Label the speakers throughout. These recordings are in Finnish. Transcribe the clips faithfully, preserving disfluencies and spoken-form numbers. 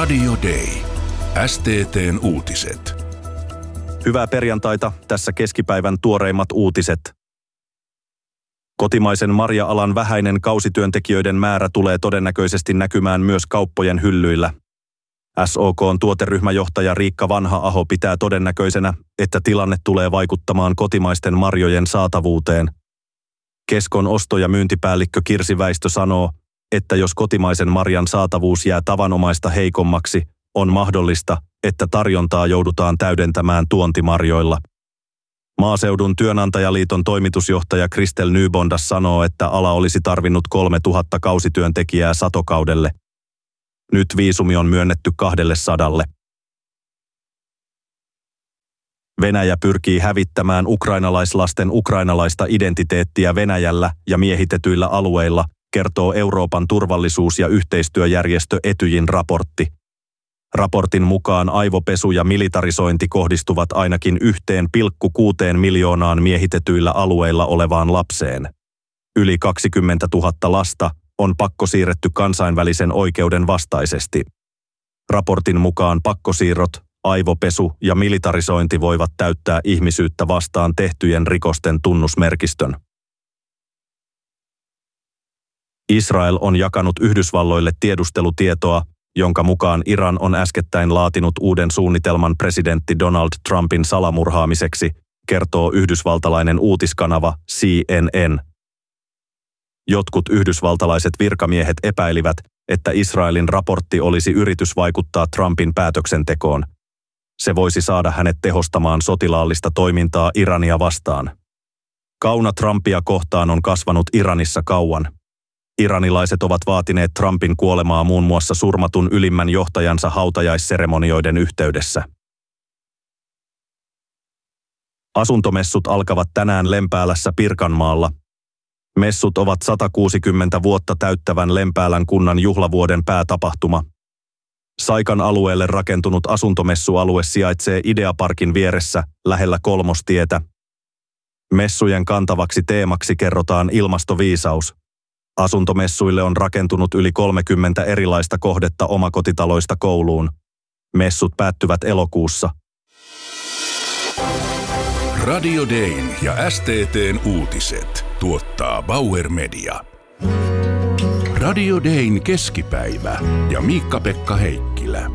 Speaker 1: Radio Day. S T T:n uutiset.
Speaker 2: Hyvää perjantaita, tässä keskipäivän tuoreimmat uutiset. Kotimaisen marja-alan vähäinen kausityöntekijöiden määrä tulee todennäköisesti näkymään myös kauppojen hyllyillä. S O K:n tuoteryhmäjohtaja Riikka Vanha-Aho pitää todennäköisenä, että tilanne tulee vaikuttamaan kotimaisten marjojen saatavuuteen. Keskon osto- ja myyntipäällikkö Kirsi Väistö sanoo, että jos kotimaisen marjan saatavuus jää tavanomaista heikommaksi, on mahdollista, että tarjontaa joudutaan täydentämään tuontimarjoilla. Maaseudun työnantajaliiton toimitusjohtaja Kristel Nybondas sanoo, että ala olisi tarvinnut kolmetuhatta kausityöntekijää satokaudelle. Nyt viisumi on myönnetty kahdelle sadalle. Venäjä pyrkii hävittämään ukrainalaislasten ukrainalaista identiteettiä Venäjällä ja miehitetyillä alueilla, kertoo Euroopan turvallisuus- ja yhteistyöjärjestö Etyjin raportti. Raportin mukaan aivopesu ja militarisointi kohdistuvat ainakin yhteen pilkku kuuteen miljoonaan miehitetyillä alueilla olevaan lapseen. Yli kaksikymmentätuhatta lasta on pakkosiirretty kansainvälisen oikeuden vastaisesti. Raportin mukaan pakkosiirrot, aivopesu ja militarisointi voivat täyttää ihmisyyttä vastaan tehtyjen rikosten tunnusmerkistön. Israel on jakanut Yhdysvalloille tiedustelutietoa, jonka mukaan Iran on äskettäin laatinut uuden suunnitelman presidentti Donald Trumpin salamurhaamiseksi, kertoo yhdysvaltalainen uutiskanava C N N. Jotkut yhdysvaltalaiset virkamiehet epäilivät, että Israelin raportti olisi yritys vaikuttaa Trumpin päätöksentekoon. Se voisi saada hänet tehostamaan sotilaallista toimintaa Irania vastaan. Kauna Trumpia kohtaan on kasvanut Iranissa kauan. Iranilaiset ovat vaatineet Trumpin kuolemaa muun muassa surmatun ylimmän johtajansa hautajaisseremonioiden yhteydessä. Asuntomessut alkavat tänään Lempäälässä Pirkanmaalla. Messut ovat sata kuusikymmentä vuotta täyttävän Lempäälän kunnan juhlavuoden päätapahtuma. Saikan alueelle rakentunut asuntomessualue sijaitsee Ideaparkin vieressä lähellä Kolmostietä. Messujen kantavaksi teemaksi kerrotaan ilmastoviisaus. Asuntomessuille on rakentunut yli kolmekymmentä erilaista kohdetta omakotitaloista kouluun. Messut päättyvät elokuussa.
Speaker 1: Radio Dayn ja S T T:n uutiset tuottaa Bauer Media. Radio Dayn keskipäivä ja Miikka-Pekka Heikkilä.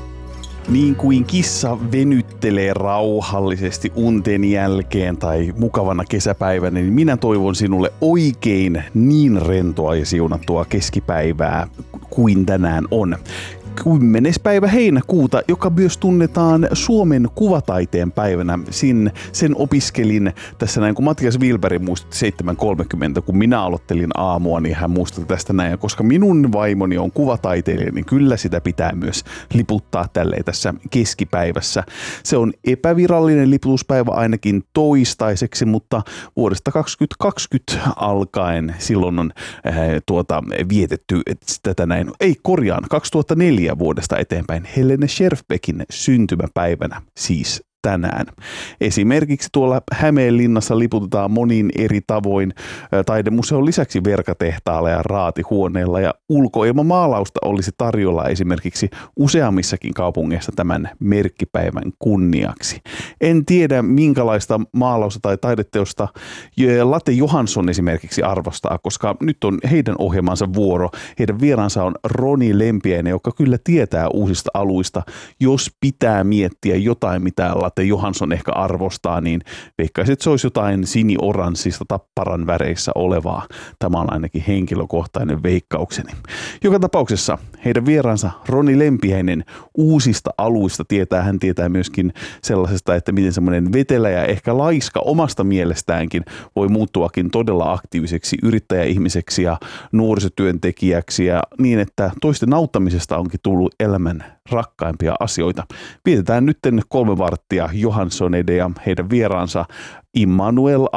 Speaker 3: Niin kuin kissa venyttelee rauhallisesti unten jälkeen tai mukavana kesäpäivänä, niin minä toivon sinulle oikein niin rentoa ja siunattua keskipäivää kuin tänään on. kymmenes päivä heinäkuuta, joka myös tunnetaan Suomen kuvataiteen päivänä. Sin, sen opiskelin tässä näin, kun Matias Wilberg muistutti seitsemän kolmekymmentä, kun minä aloittelin aamua, niin hän muistutti tästä näin. Ja koska minun vaimoni on kuvataiteilija, niin kyllä sitä pitää myös liputtaa tälleen tässä keskipäivässä. Se on epävirallinen liputuspäivä ainakin toistaiseksi, mutta vuodesta kaksituhattakaksikymmentä alkaen silloin on äh, tuota, vietetty tätä näin. Ei korjaan, kaksituhattaneljä vuodesta eteenpäin Helene Scherfbeckin syntymäpäivänä, siis tänään. Esimerkiksi tuolla Hämeenlinnassa liputetaan monin eri tavoin taidemuseon lisäksi verkatehtaalla ja raatihuoneella, ja ulkoilmamaalausta olisi tarjolla esimerkiksi useammissakin kaupungeissa tämän merkkipäivän kunniaksi. En tiedä minkälaista maalausta tai taideteosta Latte Johansson esimerkiksi arvostaa, koska nyt on heidän ohjelmansa vuoro. Heidän vieraansa on Roni Lempiäinen, joka kyllä tietää uusista aluista. Jos pitää miettiä jotain, mitä Latte Johansson ehkä arvostaa, niin veikkaisin, että se olisi jotain sini-oranssista tapparan väreissä olevaa. Tämä on ainakin henkilökohtainen veikkaukseni. Joka tapauksessa heidän vieraansa Roni Lempiäinen uusista aluista tietää. Hän tietää myöskin sellaisesta, että miten semmoinen vetelä ja ehkä laiska omasta mielestäänkin voi muuttuakin todella aktiiviseksi yrittäjäihmiseksi ja nuorisotyöntekijäksi ja niin, että toisten auttamisesta onkin tullut elämän rakkaimpia asioita. Vietetään nyt kolme varttia Johanssoneiden ja heidän vieraansa Immanuel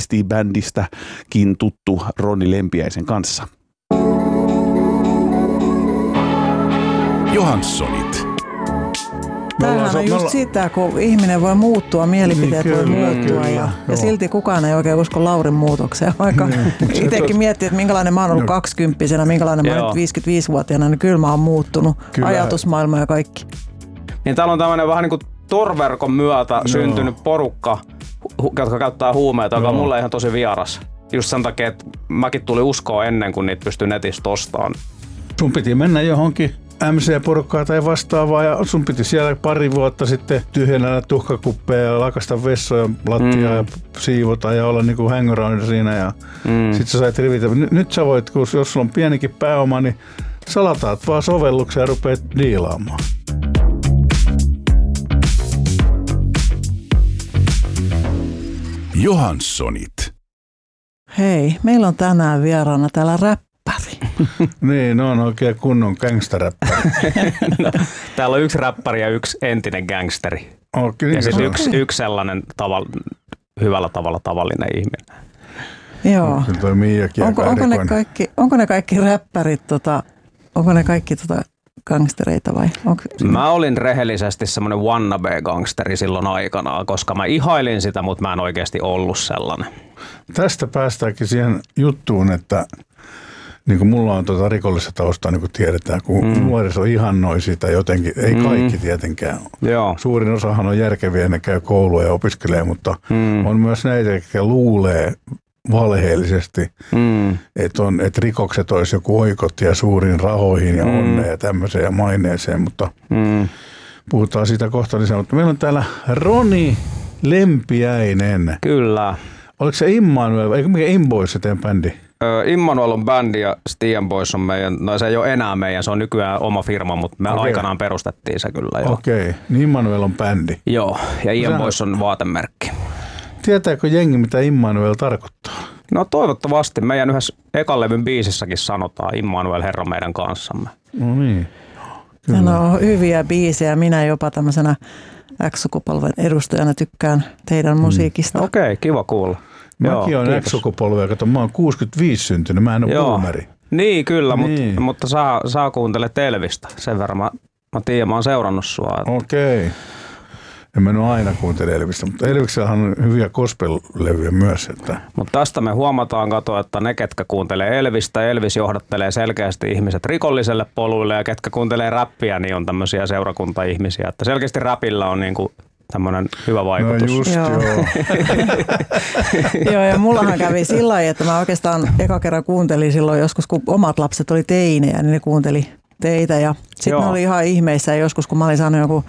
Speaker 3: Artisti-bändistäkin tuttu Roni Lempiäisen kanssa.
Speaker 1: Johanssonit.
Speaker 4: Tämähän on just sitä, kun ihminen voi muuttua, mielipiteet niin, kyllä, voi muuttua kyllä, ja, ja silti kukaan ei oikein usko Laurin muutokseen. Vaikka niin, itsekin miettii, että minkälainen mä oon ollut kaksikymppisenä, minkälainen mä oon nyt viisikymmentäviisivuotiaana, niin kyllä mä oon muuttunut. Kyllä. Ajatusmaailma ja kaikki.
Speaker 5: Niin täällä on tämmöinen vähän niin kuin torverkon myötä no. syntynyt porukka, jotka käyttää huumeita, joka on mulle ihan tosi vieras. Just sen takia, että mäkin tuli uskoa ennen kuin niitä pystyy netistä ostamaan.
Speaker 6: Sun piti mennä johonkin M C-porukkaa tai vastaavaa ja sun piti siellä pari vuotta sitten tyhjennä tuhkakuppeja ja lakasta vessoja lattiaa mm. ja siivota ja olla niinku hangaround siinä ja mm. sit sä sait rivitä. N- nyt sä voit, kun jos sulla on pienikin pääoma, niin sä lataat vaan sovelluksia ja rupeat diilaamaan.
Speaker 1: Johanssonit.
Speaker 4: Hei, meillä on tänään vieraana täällä räppäri.
Speaker 6: Niin, no on oikein kunnon gangsteräppäri.
Speaker 5: No, täällä on yksi räppäri ja yksi entinen gangsteri.
Speaker 6: Okay,
Speaker 5: ja sitten yksi, yksi sellainen tavall, hyvällä tavalla tavallinen ihminen.
Speaker 4: Joo. Onko, onko, ne kaikki, onko ne kaikki räppärit, tota, onko ne kaikki tota gangstereita vai? Onko...
Speaker 5: Mä olin rehellisesti semmoinen wannabe-gangsteri silloin aikanaan, koska mä ihailin sitä, mutta mä en oikeasti ollut sellainen.
Speaker 6: Tästä päästäänkin siihen juttuun, että niin kuin mulla on tuota rikollista taustaa, niin kuin tiedetään, kun mm. nuoriso ihannoi sitä jotenkin, ei kaikki mm. tietenkään.
Speaker 5: Joo.
Speaker 6: Suurin osahan on järkeviä, ne käy koulua ja opiskelee, mutta mm. on myös näitä, jotka luulee valheellisesti, mm. että, on, että rikokset olisi joku oikotie suuriin rahoihin ja mm. onneen ja tämmöiseen ja maineeseen, mutta mm. puhutaan siitä kohta lisää. Mutta meillä on täällä Roni Lempiäinen.
Speaker 5: Kyllä.
Speaker 6: Oliko se Immanuel, eikö mikä Imboys se teidän bändi?
Speaker 5: Öö, Immanuel on bändi ja Stian Boys on meidän, no se ei ole enää meidän, se on nykyään oma firma, mutta me okay. aikanaan perustettiin se kyllä.
Speaker 6: Okei, okay. Niin Immanuel on bändi.
Speaker 5: Joo, ja Ian Boys on vaatemerkki.
Speaker 6: Tietääkö jengi, mitä Immanuel tarkoittaa?
Speaker 5: No toivottavasti. Meidän yhdessä ekan levyn biisissäkin sanotaan Immanuel Herra meidän kanssamme.
Speaker 6: No niin.
Speaker 4: Kyllä. No hyviä biisejä. Minä jopa tämmöisenä X-sukupolven edustajana tykkään teidän mm. musiikista.
Speaker 5: Okei, okay, kiva kuulla.
Speaker 6: Mäkin olen X-sukupolvea. Kato, mä oon kuusikymmentäviisi syntynyt. Mä en ole boomeri.
Speaker 5: Niin, kyllä, niin. Mutta, mutta saa, saa kuuntele Elvistä. Sen verran mä, mä tiedän, mä oon seurannut sua.
Speaker 6: Okei. Okay. En mä nyt aina kuuntele Elvistä, mutta Elviksellähän on hyviä gospel-levyjä myös. Että.
Speaker 5: Mutta tästä me huomataan, kato, että ne, ketkä kuuntelee Elvistä, Elvis johdattelee selkeästi ihmiset rikolliselle poluille ja ketkä kuuntelee räppiä, niin on tämmöisiä seurakuntaihmisiä. Että selkeästi räpillä on niinku tämmöinen hyvä vaikutus.
Speaker 6: No just joo. joo.
Speaker 4: Joo, ja mullahan kävi sillä lailla, että mä oikeastaan eka kerran kuuntelin silloin joskus, kun omat lapset oli teinejä, niin ne kuunteli teitä. Ja sitten ne oli ihan ihmeissä joskus, kun mä olin saanut joku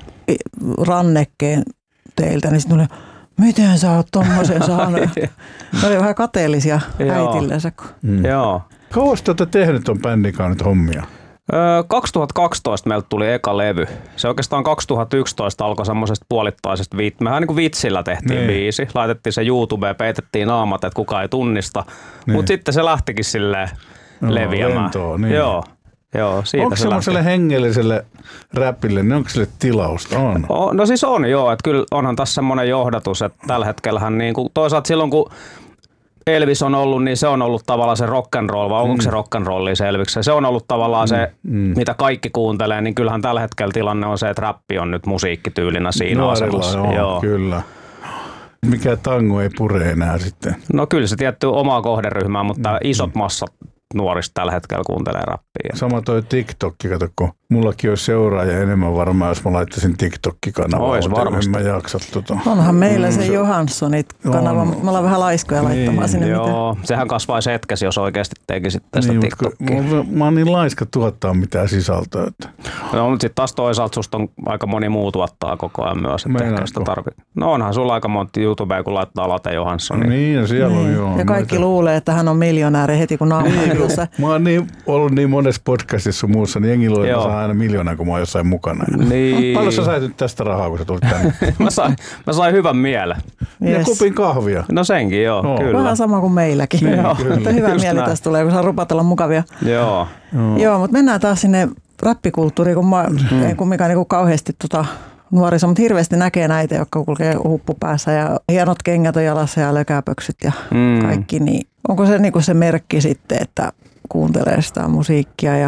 Speaker 4: rannekkeen teiltä, niin sitten oli, miten sä oot tommosen saanut? Ne oli vähän kateellisia äitillensä.
Speaker 5: Mm. Joo.
Speaker 6: Kauas te olette tehnyt ton bändin kanssa nyt hommia?
Speaker 5: Öö, kaksituhattakaksitoista meiltä tuli eka levy. Se oikeastaan kaksituhattayksitoista alkoi semmoisesta puolittaisesta, viit- mehän niin kuin vitsillä tehtiin niin. biisi. Laitettiin se YouTubeen, peitettiin naamat, että kukaan ei tunnista. Niin. Mutta sitten se lähtikin silleen no, leviämään.
Speaker 6: Lentoa, niin.
Speaker 5: Joo. Joo, siitä
Speaker 6: onko
Speaker 5: se
Speaker 6: semmoiselle
Speaker 5: lähti.
Speaker 6: hengelliselle räpille, niin onko sille tilausta? On.
Speaker 5: O, no siis on joo, että kyllä onhan tässä semmoinen johdatus, että tällä hetkellähän niin kuin, toisaalta silloin kun Elvis on ollut, niin se on ollut tavallaan se rock'n'roll, vai onko mm. se rock'n'rolli se Elviksen? Se on ollut tavallaan mm. se, mm. mitä kaikki kuuntelee, niin kyllähän tällä hetkellä tilanne on se, että räppi on nyt musiikkityylinä siinä asemassa.
Speaker 6: Joo, joo, kyllä. Mikä tango ei pure enää sitten?
Speaker 5: No kyllä se tietty omaa kohderyhmää, mutta mm. isot massat nuorista tällä hetkellä kuuntelee rappia.
Speaker 6: Sama toi TikTokki, kato, kun mullakin olisi seuraaja enemmän varmaan, jos mä laittaisin TikTokki-kanavaa.
Speaker 5: Ois varmasti.
Speaker 6: En mä jaksa tota.
Speaker 4: Onhan meillä mm, se Johanssonit-kanava. Me ollaan vähän laiskoja niin, laittamaan sinne.
Speaker 5: Joo, mitään. Sehän kasvaisi hetkesi, jos oikeasti tekisit tästä niin, TikTokia.
Speaker 6: Mä, mä oon niin laiska tuottaa mitään sisältöä. Että.
Speaker 5: No, mutta sitten taas toisaalta susta on aika moni muu tuottaa koko ajan myös. No onhan sulla aika monta YouTubea, kun laittaa Late Johanssonia.
Speaker 6: Niin, siellä on
Speaker 4: niin.
Speaker 6: joo.
Speaker 4: Ja kaikki
Speaker 6: noita.
Speaker 4: Luulee, että hän on miljonääri heti kun naama edessä.
Speaker 6: Mä oon niin, ollut niin monessa podcastissa muussa, niin jengi luulee, että saa aina miljoonaa, kun mä oon jossain mukana.
Speaker 5: Niin.
Speaker 6: Paljon sä sait nyt tästä rahaa, kun sä tulit tänne?
Speaker 5: mä, sain, mä sain hyvän mielen.
Speaker 6: Yes. Ja kupin kahvia.
Speaker 5: No senkin, joo, no. kyllä.
Speaker 4: Vähän sama kuin meilläkin.
Speaker 6: Niin,
Speaker 4: joo. Mutta hyvä Just mieli näin. Tästä tulee, kun saa rupatella mukavia.
Speaker 5: Joo.
Speaker 4: Joo, joo mutta mennään taas sinne räppikulttuuriin, kun mä hmm. en kumminkaan niin kuin kauheasti tota nuoriso, mutta hirveästi näkee näitä, jotka kulkee huppu päässä ja hienot kengät on jalassa ja lökäpöksyt ja hmm. kaikki. Niin onko se niin kuin se merkki sitten, että kuuntelee sitä musiikkia ja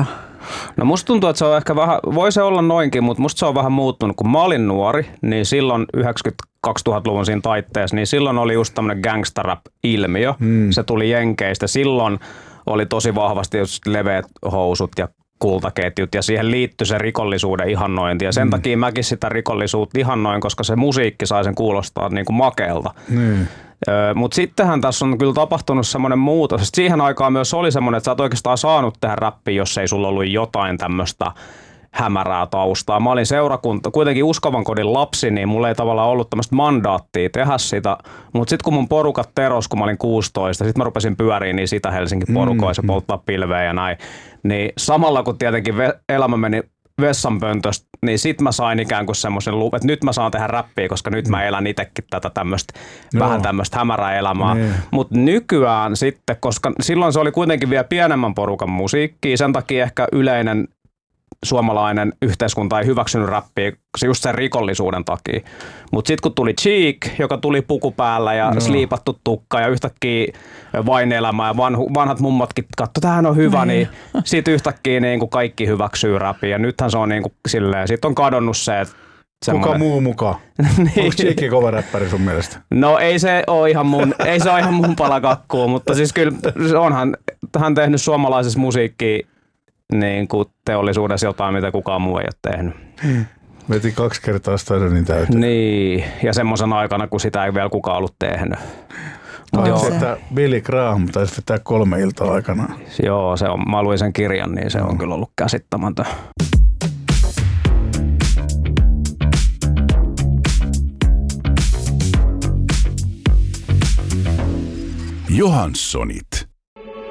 Speaker 5: No musta tuntuu, että se on ehkä vähän, voi se olla noinkin, mutta musta se on vähän muuttunut. Kun mä olin nuori, niin silloin yhdeksänkymmentä-kaksituhattaluvun siinä taitteessa, niin silloin oli just tämmönen gangsta-rap-ilmiö. Hmm. Se tuli Jenkeistä. Silloin oli tosi vahvasti just leveät housut ja kultaketjut ja siihen liittyi se rikollisuuden ihannointi ja sen mm. takia mäkin sitä rikollisuutta ihannoin, koska se musiikki sai sen kuulostaa niin kuin makeelta. Mm. Öö, mutta sittenhän tässä on kyllä tapahtunut semmoinen muutos. Siihen aikaan myös oli semmoinen, että sä oot oikeastaan saanut tehdä räppiä, jos ei sulla ollut jotain tämmöistä hämärää taustaa. Mä olin seurakunta, kuitenkin uskovan kodin lapsi, niin mulla ei tavallaan ollut tämmöistä mandaattia tehdä sitä. Mutta sitten kun mun porukat teros, kun mä olin kuusitoista, sitten mä rupesin pyöriin niin sitä Helsingin porukoissa, mm, polttaa pilveä ja näin. Niin samalla kun tietenkin ve- elämä meni vessanpöntöstä, niin sit mä sain ikään kuin semmoisen luvun, että nyt mä saan tehdä räppiä, koska nyt mä elän itsekin tätä tämmöistä, no. vähän tämmöistä hämärää elämää. Niin. Mutta nykyään sitten, koska silloin se oli kuitenkin vielä pienemmän porukan musiikkia, sen takia ehkä yleinen suomalainen yhteiskunta ei hyväksynyt räppiä just sen rikollisuuden takia. Mutta sitten kun tuli Cheek, joka tuli puku päällä ja no. sliipattu tukka ja yhtäkkiä vain elämä ja vanhu, vanhat mummotkin katso, tämähän on hyvä, niin sitten yhtäkkiä niin kuin kaikki hyväksyy räppiä. Ja nythän se on niin kuin silleen, sitten on kadonnut se, että
Speaker 6: kuka muu mukaan? niin. Onko Cheek kova räppäri sun mielestä?
Speaker 5: No ei se ole ihan mun, ei se ole ihan mun palakakkuu, mutta siis kyllä onhan hän tehnyt suomalaisessa musiikkia niin kuin teollisuudessa jotain, mitä kukaan muu ei ole tehnyt.
Speaker 6: Veti kaksi kertaa stadionin täyteen.
Speaker 5: Niin, ja semmoisen aikana, kun sitä ei vielä kukaan ollut tehnyt.
Speaker 6: Joo. Että Billy Graham taisi vetää kolme iltaa aikana.
Speaker 5: Joo, se on, mä luin sen kirjan, niin se on kyllä ollut käsittämätön.
Speaker 1: Johanssonit.